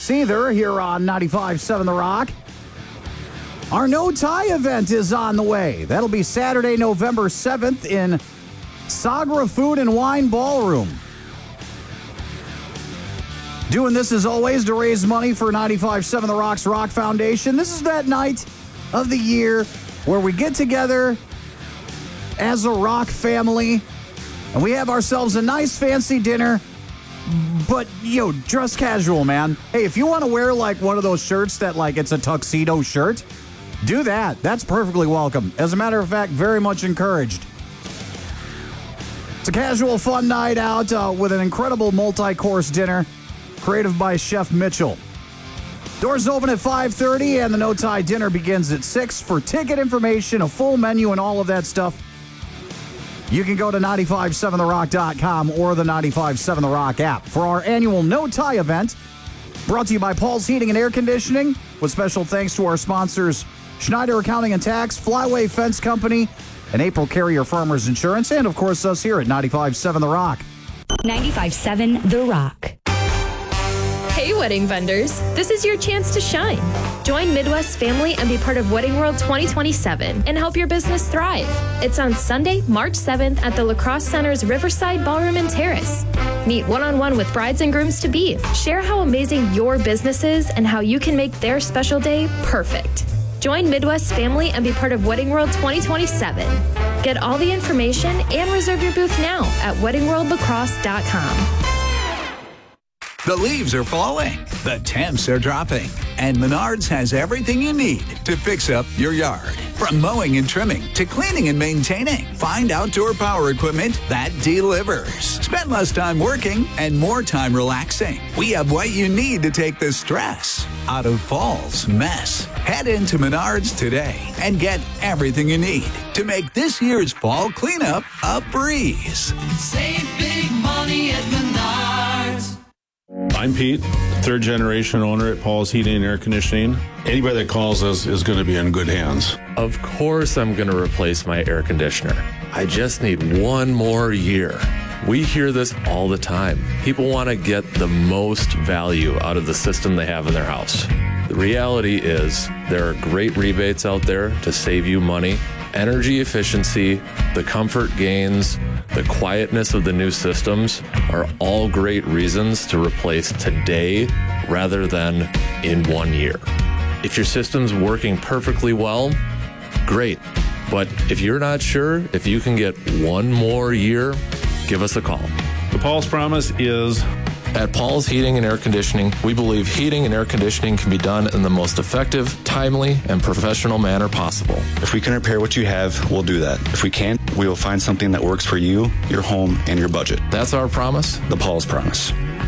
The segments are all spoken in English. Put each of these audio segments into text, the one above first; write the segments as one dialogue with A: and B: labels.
A: Seether here on 95.7 The Rock. Our No Tie event is on the way. That'll be Saturday, November 7th in Sagra Food and Wine Ballroom. Doing this as always to raise money for 95.7 The Rock's Rock Foundation. This is that night of the year where we get together as a rock family and we have ourselves a nice fancy dinner, but, dress casual, man. Hey, if you want to wear like one of those shirts that like it's a tuxedo shirt, do that. That's perfectly welcome. As a matter of fact, very much encouraged. It's a casual, fun night out with an incredible multi-course dinner created by Chef Mitchell. Doors open at 5:30 and the No Tie dinner begins at 6. For ticket information, a full menu, and all of that stuff, you can go to 957therock.com or the 95.7 The Rock app. For our annual No Tie event, brought to you by Paul's Heating and Air Conditioning, with special thanks to our sponsors, Schneider Accounting and Tax, Flyway Fence Company, and April Carrier Farmers Insurance, and of course us here at 95.7 The Rock.
B: 95.7 The Rock.
C: Hey, wedding vendors. This is your chance to shine. Join Midwest family and be part of Wedding World 2027 and help your business thrive. It's on Sunday, March 7th at the La Crosse Center's Riverside Ballroom and Terrace. Meet one-on-one with brides and grooms-to-be. Share how amazing your business is and how you can make their special day perfect. Join Midwest family and be part of Wedding World 2027. Get all the information and reserve your booth now at weddingworldlacrosse.com.
D: The leaves are falling, the temps are dropping, and Menards has everything you need to fix up your yard. From mowing and trimming to cleaning and maintaining, find outdoor power equipment that delivers. Spend less time working and more time relaxing. We have what you need to take the stress out of fall's mess. Head into Menards today and get everything you need to make this year's fall cleanup a breeze.
E: Save big money at Menards.
F: I'm Pete, third generation owner at Paul's Heating and Air Conditioning. Anybody that calls us is going to be in good hands.
G: Of course I'm going to replace my air conditioner. I just need one more year. We hear this all the time. People want to get the most value out of the system they have in their house. The reality is there are great rebates out there to save you money. Energy efficiency, the comfort gains, the quietness of the new systems are all great reasons to replace today rather than in 1 year. If your system's working perfectly well, great. But if you're not sure if you can get one more year, give us a call.
F: The Paul's Promise is...
G: At Paul's Heating and Air Conditioning, we believe heating and air conditioning can be done in the most effective, timely, and professional manner possible.
H: If we can repair what you have, we'll do that. If we can't, we will find something that works for you, your home, and your budget.
G: That's our promise.
H: The Paul's Promise.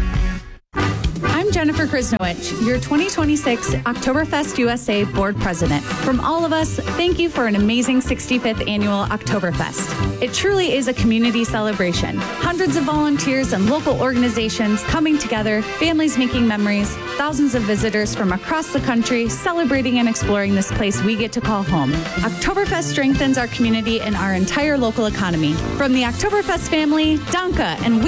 I: I'm Jennifer Krisnowicz, your 2026 Oktoberfest USA Board President. From all of us, thank you for an amazing 65th Annual Oktoberfest. It truly is a community celebration. Hundreds of volunteers and local organizations coming together, families making memories, thousands of visitors from across the country celebrating and exploring this place we get to call home. Oktoberfest strengthens our community and our entire local economy. From the Oktoberfest family, Danke, and